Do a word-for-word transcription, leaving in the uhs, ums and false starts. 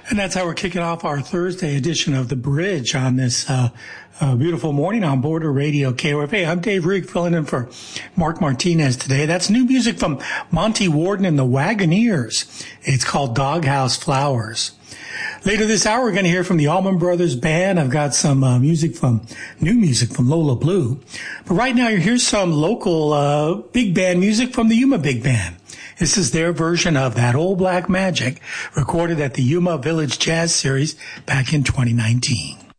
And that's how we're kicking off our Thursday edition of The Bridge on this uh, uh, beautiful morning on Border Radio K O F A. I'm Dave Rigg filling in for Mark Martinez today. That's new music from Monty Warden and the Wagoneers. It's called Doghouse Flowers. Later this hour, we're going to hear from the Allman Brothers Band. I've got some uh, music from, new music from Lola Blue. But right now, here's some local uh, big band music from the Yuma Big Band. This is their version of That Old Black Magic, recorded at the Yuma Village Jazz Series back in twenty nineteen.